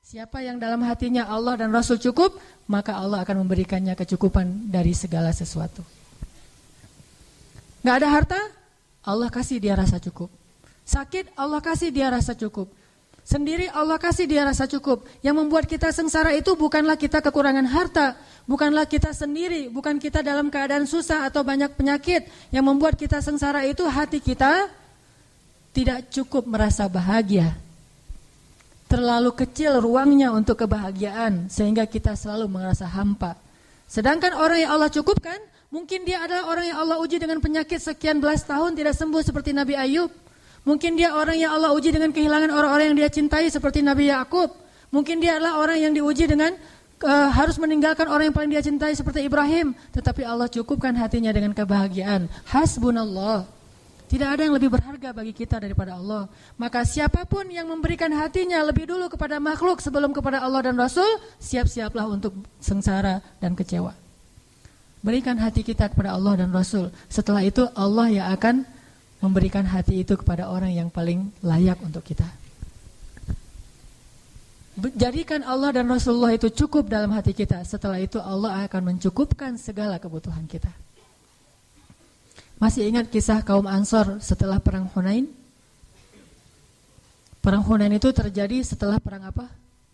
Siapa yang dalam hatinya Allah dan Rasul cukup, maka Allah akan memberikannya kecukupan dari segala sesuatu. Gak ada harta, Allah kasih dia rasa cukup. Sakit, Allah kasih dia rasa cukup. Sendiri Allah kasih dia rasa cukup. Yang membuat kita sengsara itu bukanlah kita kekurangan harta, bukanlah kita sendiri, bukan kita dalam keadaan susah atau banyak penyakit. Yang membuat kita sengsara itu hati kita tidak cukup merasa bahagia. Terlalu kecil ruangnya untuk kebahagiaan sehingga kita selalu merasa hampa. Sedangkan orang yang Allah cukupkan, mungkin dia adalah orang yang Allah uji dengan penyakit sekian belas tahun tidak sembuh seperti Nabi Ayub. Mungkin dia orang yang Allah uji dengan kehilangan orang-orang yang dia cintai seperti Nabi Yakub. Mungkin dia adalah orang yang diuji dengan harus meninggalkan orang yang paling dia cintai seperti Ibrahim. Tetapi Allah cukupkan hatinya dengan kebahagiaan. Hasbunallah. Tidak ada yang lebih berharga bagi kita daripada Allah. Maka siapapun yang memberikan hatinya lebih dulu kepada makhluk sebelum kepada Allah dan Rasul, siap-siaplah untuk sengsara dan kecewa. Berikan hati kita kepada Allah dan Rasul. Setelah itu Allah yang akan memberikan hati itu kepada orang yang paling layak untuk kita. Jadikan Allah dan Rasulullah itu cukup dalam hati kita. Setelah itu Allah akan mencukupkan segala kebutuhan kita. Masih ingat kisah kaum Ansor setelah perang Hunain? Perang Hunain itu terjadi setelah perang apa?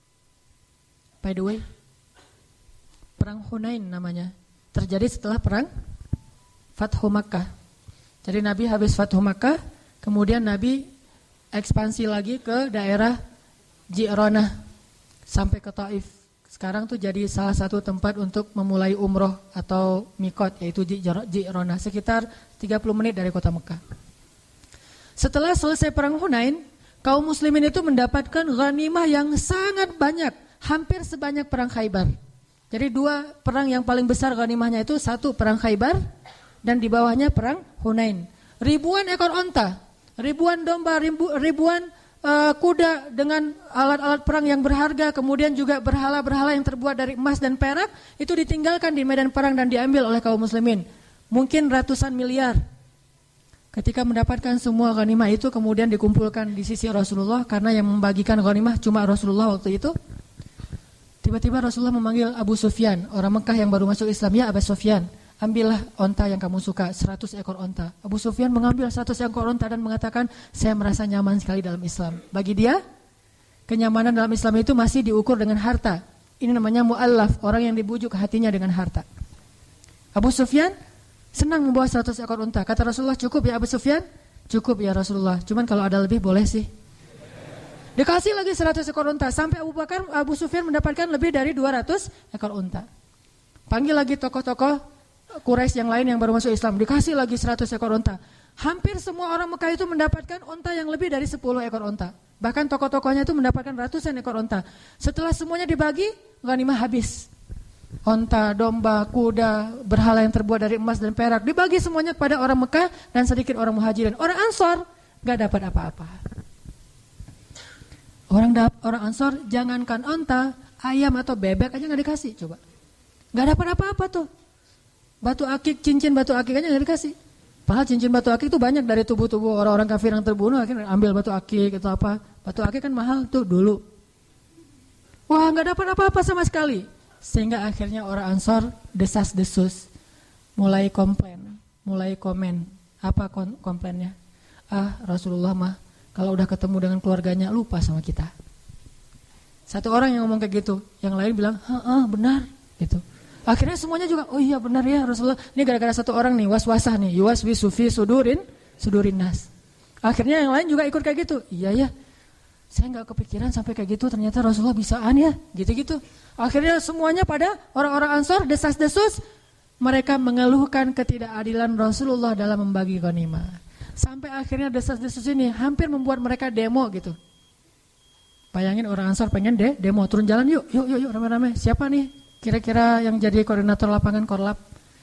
By the way, perang Hunain namanya. Terjadi setelah perang Fathu Makkah. Jadi Nabi habis Fathu Makkah, kemudian Nabi ekspansi lagi ke daerah Ji'ronah sampai ke Taif. Sekarang tuh jadi salah satu tempat untuk memulai umroh atau mikot, yaitu Ji'ronah, sekitar 30 menit dari kota Mekah. Setelah selesai perang Hunain, kaum muslimin itu mendapatkan ghanimah yang sangat banyak, hampir sebanyak perang Khaybar. Jadi dua perang yang paling besar ghanimahnya itu, satu perang Khaybar dan di bawahnya perang Hunain. Ribuan ekor onta, ribuan domba, ribuan kuda dengan alat-alat perang yang berharga, kemudian juga berhala-berhala yang terbuat dari emas dan perak, itu ditinggalkan di medan perang dan diambil oleh kaum muslimin. Mungkin ratusan miliar. Ketika mendapatkan semua ghanimah itu, kemudian dikumpulkan di sisi Rasulullah, karena yang membagikan ghanimah cuma Rasulullah waktu itu. Tiba-tiba Rasulullah memanggil Abu Sufyan, orang Mekah yang baru masuk Islam. Ya Abu Sufyan, ambillah onta yang kamu suka, 100 ekor onta. Abu Sufyan mengambil 100 ekor onta dan mengatakan, saya merasa nyaman sekali dalam Islam. Bagi dia, kenyamanan dalam Islam itu masih diukur dengan harta. Ini namanya mu'allaf, orang yang dibujuk hatinya dengan harta. Abu Sufyan senang membawa 100 ekor onta. Kata Rasulullah, cukup ya Abu Sufyan? Cukup ya Rasulullah, cuman kalau ada lebih boleh sih. Dikasih lagi 100 ekor unta, sampai Abu Sufyan mendapatkan lebih dari 200 ekor unta. Panggil lagi tokoh-tokoh Quraisy yang lain yang baru masuk Islam, dikasih lagi 100 ekor unta. Hampir semua orang Mekah itu mendapatkan unta yang lebih dari 10 ekor unta. Bahkan tokoh-tokohnya itu mendapatkan ratusan ekor unta. Setelah semuanya dibagi, ghanimah habis. Unta, domba, kuda, berhala yang terbuat dari emas dan perak, dibagi semuanya kepada orang Mekah dan sedikit orang Muhajirin. Orang Ansor gak dapat apa-apa. Orang Ansor jangankan onta, ayam atau bebek aja gak dikasih, coba. Gak dapat apa-apa tuh. Batu akik, cincin batu akik aja gak dikasih. Padahal cincin batu akik itu banyak dari tubuh-tubuh orang-orang kafir yang terbunuh, akhirnya ambil batu akik atau apa. Batu akik kan mahal tuh dulu. Wah, gak dapat apa-apa sama sekali. Sehingga akhirnya orang Ansor desas-desus, mulai komplain, mulai komen. Apa komplainnya? Rasulullah mah kalau udah ketemu dengan keluarganya lupa sama kita. Satu orang yang ngomong kayak gitu, yang lain bilang, benar, gitu. Akhirnya semuanya juga, oh iya benar ya Rasulullah. Ini gara-gara satu orang nih, waswasah nih, yuwaswisu fi sudurin nas. Akhirnya yang lain juga ikut kayak gitu. Iya ya, saya nggak kepikiran sampai kayak gitu. Ternyata Rasulullah bisaan ya, gitu-gitu. Akhirnya semuanya pada orang-orang Ansor desas-desus, mereka mengeluhkan ketidakadilan Rasulullah dalam membagi ghanimah. Sampai akhirnya desas-desus ini hampir membuat mereka demo gitu. Bayangin orang Ansor pengen demo, turun jalan yuk rame-rame. Siapa nih kira-kira yang jadi koordinator lapangan Korlap?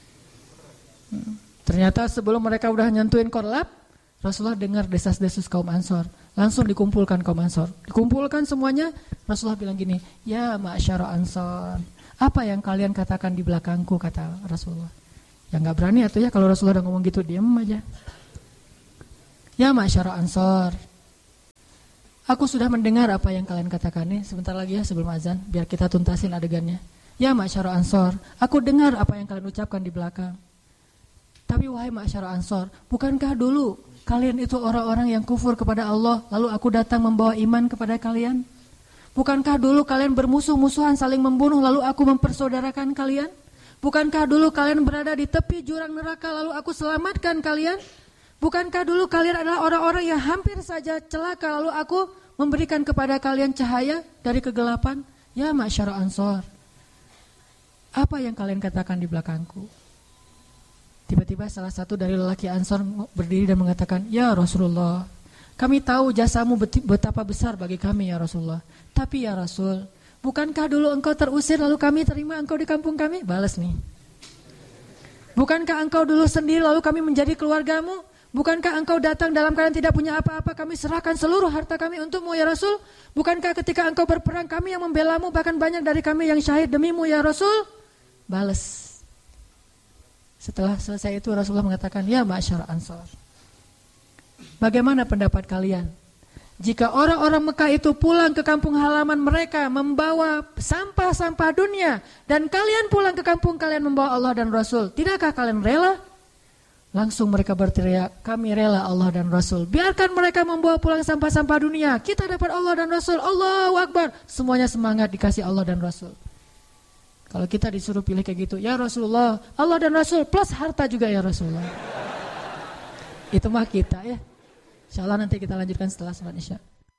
Ternyata sebelum mereka udah nyentuhin Korlap, Rasulullah dengar desas-desus kaum Ansor. Langsung dikumpulkan kaum Ansor. Dikumpulkan semuanya, Rasulullah bilang gini, ya ma'asyara Ansor, apa yang kalian katakan di belakangku, kata Rasulullah. Ya gak berani atau ya kalau Rasulullah udah ngomong gitu, diam aja. Ya ma'asyara Ansor, Aku sudah mendengar apa yang kalian katakan nih. Sebentar lagi ya sebelum azan, biar kita tuntasin adegannya. Ya ma'syara Ansor, aku dengar apa yang kalian ucapkan di belakang. Tapi wahai ma'syara Ansor, bukankah dulu kalian itu orang-orang yang kufur kepada Allah, lalu aku datang membawa iman kepada kalian? Bukankah dulu kalian bermusuh-musuhan saling membunuh, lalu aku mempersaudarakan kalian? Bukankah dulu kalian berada di tepi jurang neraka, lalu aku selamatkan kalian? Bukankah dulu kalian adalah orang-orang yang hampir saja celaka, lalu aku memberikan kepada kalian cahaya dari kegelapan? Ya ma'syara Ansor, apa yang kalian katakan di belakangku? Tiba-tiba salah satu dari lelaki Ansor berdiri dan mengatakan, ya Rasulullah, kami tahu jasamu betapa besar bagi kami ya Rasulullah. Tapi ya Rasul, bukankah dulu engkau terusir lalu kami terima engkau di kampung kami? Balas nih. Bukankah engkau dulu sendiri lalu kami menjadi keluargamu? Bukankah engkau datang dalam keadaan tidak punya apa-apa, kami serahkan seluruh harta kami untukmu ya Rasul? Bukankah ketika engkau berperang kami yang membelamu, bahkan banyak dari kami yang syahid demimu ya Rasul? Balas. Setelah selesai itu Rasulullah mengatakan, ya ma'syar Ansar, bagaimana pendapat kalian jika orang-orang Mekah itu pulang ke kampung halaman mereka membawa sampah-sampah dunia, dan kalian pulang ke kampung kalian membawa Allah dan Rasul? Tidakkah kalian rela? Langsung mereka berteriak, kami rela Allah dan Rasul. Biarkan mereka membawa pulang sampah-sampah dunia, kita dapat Allah dan Rasul. Allahu Akbar. Semuanya semangat dikasih Allah dan Rasul. Kalau kita disuruh pilih kayak gitu, ya Rasulullah, Allah dan Rasul plus harta juga ya Rasulullah. Itu mah kita ya. Insyaallah nanti kita lanjutkan setelah salat Isya.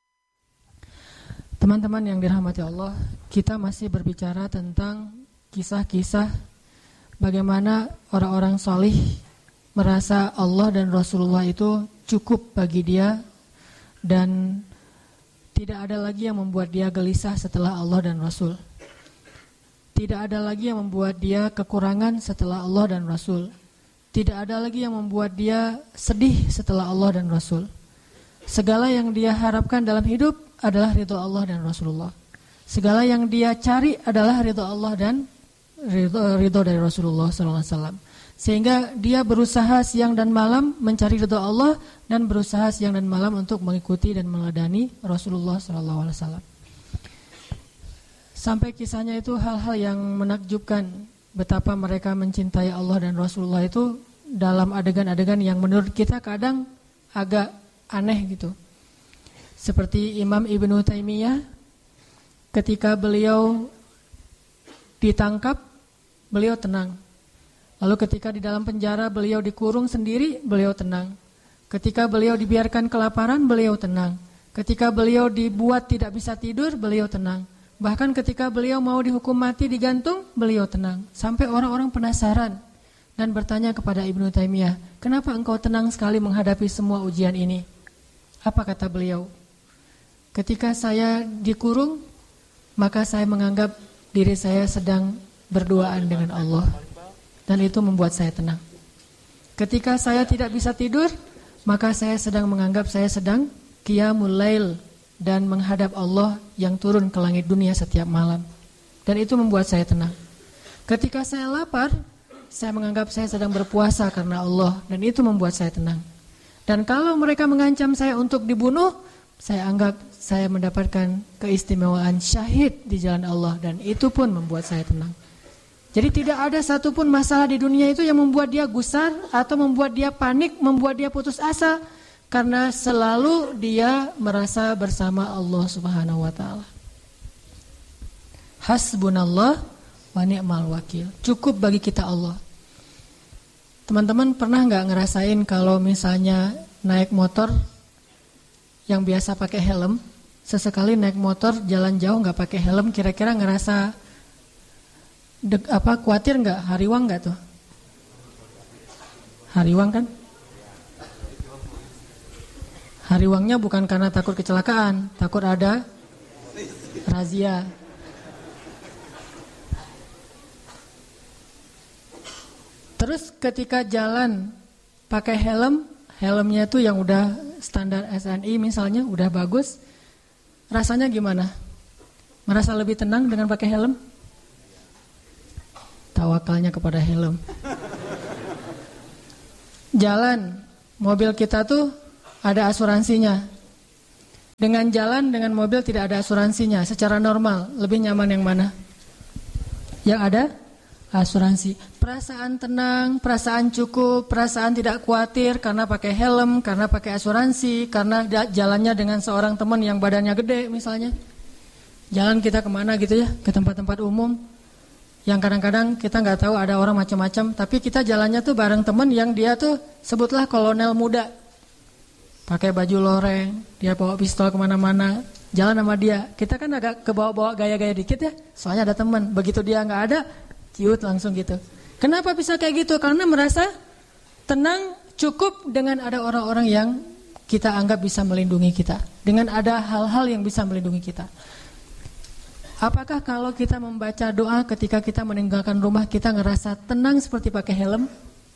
Teman-teman yang dirahmati Allah, kita masih berbicara tentang kisah-kisah bagaimana orang-orang salih merasa Allah dan Rasulullah itu cukup bagi dia dan tidak ada lagi yang membuat dia gelisah setelah Allah dan Rasul. Tidak ada lagi yang membuat dia kekurangan setelah Allah dan Rasul. Tidak ada lagi yang membuat dia sedih setelah Allah dan Rasul. Segala yang dia harapkan dalam hidup adalah ridho Allah dan Rasulullah. Segala yang dia cari adalah ridho Allah dan ridho dari Rasulullah SAW. Sehingga dia berusaha siang dan malam mencari ridho Allah dan berusaha siang dan malam untuk mengikuti dan meladani Rasulullah SAW. Sampai kisahnya itu hal-hal yang menakjubkan, betapa mereka mencintai Allah dan Rasulullah itu dalam adegan-adegan yang menurut kita kadang agak aneh gitu. Seperti Imam Ibnu Taimiyah ketika beliau ditangkap, beliau tenang. Lalu ketika di dalam penjara beliau dikurung sendiri, beliau tenang. Ketika beliau dibiarkan kelaparan, beliau tenang. Ketika beliau dibuat tidak bisa tidur, beliau tenang. Bahkan ketika beliau mau dihukum mati digantung, beliau tenang. Sampai orang-orang penasaran dan bertanya kepada Ibnu Taimiyah, kenapa engkau tenang sekali menghadapi semua ujian ini? Apa kata beliau? Ketika saya dikurung, maka saya menganggap diri saya sedang berduaan dengan Allah, dan itu membuat saya tenang. Ketika saya tidak bisa tidur, maka saya sedang menganggap saya sedang qiyamul lail dan menghadap Allah yang turun ke langit dunia setiap malam, dan itu membuat saya tenang. Ketika saya lapar, saya menganggap saya sedang berpuasa karena Allah, dan itu membuat saya tenang. Dan kalau mereka mengancam saya untuk dibunuh, saya anggap saya mendapatkan keistimewaan syahid di jalan Allah, dan itu pun membuat saya tenang. Jadi tidak ada satupun masalah di dunia itu yang membuat dia gusar atau membuat dia panik, membuat dia putus asa, karena selalu dia merasa bersama Allah Subhanahu wa taala. Hasbunallah wa ni'mal wakil. Cukup bagi kita Allah. Teman-teman pernah enggak ngerasain kalau misalnya naik motor yang biasa pakai helm, sesekali naik motor jalan jauh enggak pakai helm, kira-kira ngerasa khawatir enggak? Hariwang enggak tuh? Hariwang kan? Hariwangnya bukan karena takut kecelakaan, takut ada razia. Terus ketika jalan pakai helm, helmnya itu yang udah standar SNI misalnya, udah bagus, rasanya gimana? Merasa lebih tenang dengan pakai helm? Tawakalnya kepada helm. Jalan, mobil kita tuh ada asuransinya. Dengan jalan dengan mobil tidak ada asuransinya, secara normal lebih nyaman yang mana? Yang ada asuransi. Perasaan tenang, perasaan cukup, perasaan tidak khawatir karena pakai helm, karena pakai asuransi, karena jalannya dengan seorang teman yang badannya gede misalnya. Jalan kita kemana gitu ya, ke tempat-tempat umum yang kadang-kadang kita nggak tahu ada orang macam-macam, tapi kita jalannya tuh bareng teman yang dia tuh sebutlah kolonel muda, pakai baju loreng, dia bawa pistol kemana-mana, jalan sama dia. Kita kan agak kebawa-bawa gaya-gaya dikit ya, soalnya ada teman. Begitu dia nggak ada, ciut langsung gitu. Kenapa bisa kayak gitu? Karena merasa tenang, cukup dengan ada orang-orang yang kita anggap bisa melindungi kita, dengan ada hal-hal yang bisa melindungi kita. Apakah kalau kita membaca doa ketika kita meninggalkan rumah kita ngerasa tenang seperti pakai helm?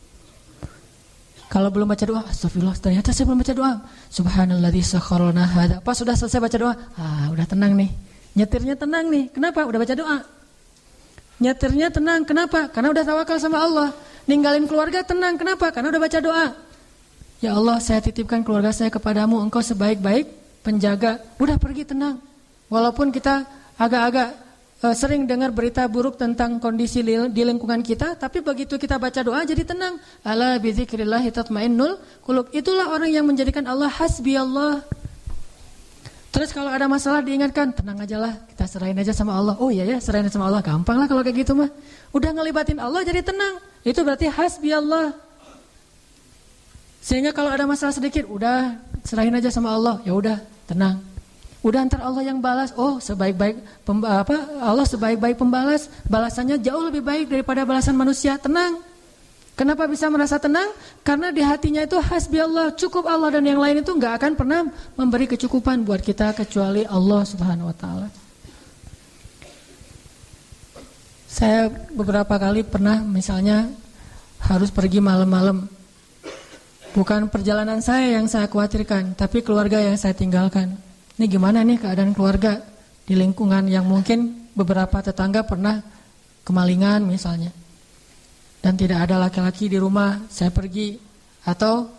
Kalau belum baca doa, astagfirullah, ternyata saya belum baca doa. Subhanalladzi sakhkhara lana hadza. Pas sudah selesai baca doa, udah tenang nih. Nyetirnya tenang nih. Kenapa? Udah baca doa. Nyetirnya tenang. Kenapa? Karena udah tawakal sama Allah. Ninggalin keluarga tenang. Kenapa? Karena udah baca doa. Ya Allah, saya titipkan keluarga saya kepadamu. Engkau sebaik-baik penjaga. Udah pergi tenang. Walaupun kita agak-agak sering dengar berita buruk tentang kondisi di lingkungan kita, tapi begitu kita baca doa jadi tenang. Ala bidzikrillahi tatmainnul qulub. Itulah orang yang menjadikan Allah hasbiyallah. Terus kalau ada masalah diingatkan, tenang aja lah, kita serahin aja sama Allah. Oh iya ya, serahin sama Allah, gampang lah kalau kayak gitu mah. Udah ngelibatin Allah jadi tenang. Itu berarti hasbiyallah. Sehingga kalau ada masalah sedikit, udah serahin aja sama Allah. Ya udah, tenang. Udah antar Allah yang balas. Oh, Allah sebaik-baik pembalas. Balasannya jauh lebih baik daripada balasan manusia. Tenang. Kenapa bisa merasa tenang? Karena di hatinya itu hasbi Allah, cukup Allah, dan yang lain itu enggak akan pernah memberi kecukupan buat kita kecuali Allah Subhanahu wa taala. Saya beberapa kali pernah misalnya harus pergi malam-malam. Bukan perjalanan saya yang saya khawatirkan, tapi keluarga yang saya tinggalkan. Ini gimana nih keadaan keluarga di lingkungan yang mungkin beberapa tetangga pernah kemalingan misalnya. Dan tidak ada laki-laki di rumah, saya pergi. Atau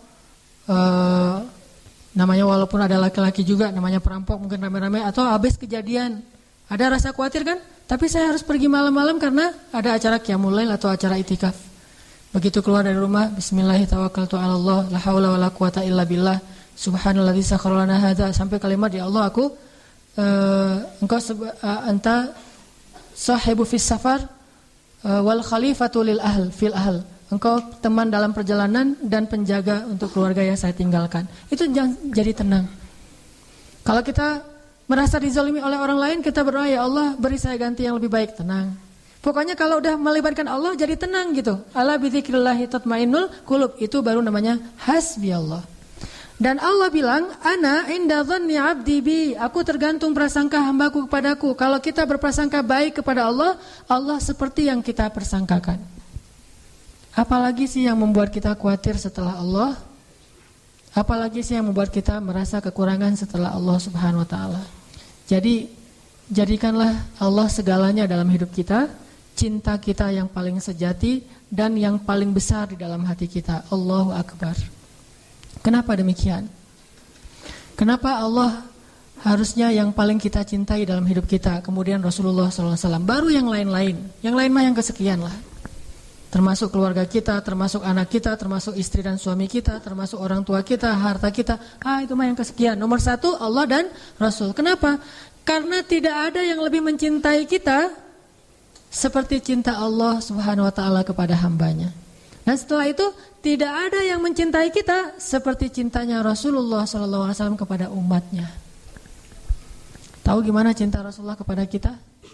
namanya walaupun ada laki-laki juga, namanya perampok mungkin rame-rame. Atau habis kejadian, ada rasa khawatir kan? Tapi saya harus pergi malam-malam karena ada acara qiyamul lail atau acara itikaf. Begitu keluar dari rumah, bismillahirrahmanirrahim, la haula wala quwata illa billah. Subhanalladzi sakhkhara lana hadza, sampai kalimat ya Allah aku engkau anta sahibu fis safar wal khalifatu lil ahl fil ahl. Engkau teman dalam perjalanan dan penjaga untuk keluarga yang saya tinggalkan. Itu jadi tenang. Kalau kita merasa dizalimi oleh orang lain, kita berdoa ya Allah beri saya ganti yang lebih baik, tenang. Pokoknya kalau udah melibatkan Allah jadi tenang gitu. Ala bidzikrillahi tatmainnul qulub, itu baru namanya hasbiyallah. Dan Allah bilang, ana inda dhanni 'abdi bi, aku tergantung prasangka hambaku kepadaku. Kalau kita berprasangka baik kepada Allah, Allah seperti yang kita persangkakan. Apalagi sih yang membuat kita khawatir setelah Allah? Apalagi sih yang membuat kita merasa kekurangan setelah Allah Subhanahu wa taala? Jadi, jadikanlah Allah segalanya dalam hidup kita, cinta kita yang paling sejati dan yang paling besar di dalam hati kita. Allahu Akbar. Kenapa demikian? Kenapa Allah harusnya yang paling kita cintai dalam hidup kita, kemudian Rasulullah SAW, baru yang lain-lain. Yang lain mah yang kesekian lah. Termasuk keluarga kita, termasuk anak kita, termasuk istri dan suami kita, termasuk orang tua kita, harta kita. Itu mah yang kesekian. Nomor 1 Allah dan Rasul. Kenapa? Karena tidak ada yang lebih mencintai kita seperti cinta Allah Subhanahu wa taala kepada hambanya. Dan setelah itu tidak ada yang mencintai kita seperti cintanya Rasulullah SAW kepada umatnya. Tahu gimana cinta Rasulullah kepada kita?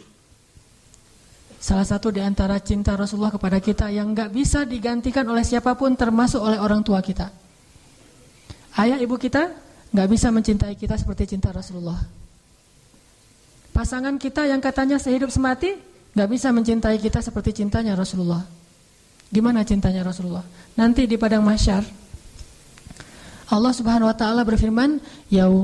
Salah satu di antara cinta Rasulullah kepada kita yang gak bisa digantikan oleh siapapun, termasuk oleh orang tua kita. Ayah ibu kita gak bisa mencintai kita seperti cinta Rasulullah. Pasangan kita yang katanya sehidup semati gak bisa mencintai kita seperti cintanya Rasulullah. Gimana cintanya Rasulullah? Nanti di padang mahsyar Allah Subhanahu wa taala berfirman,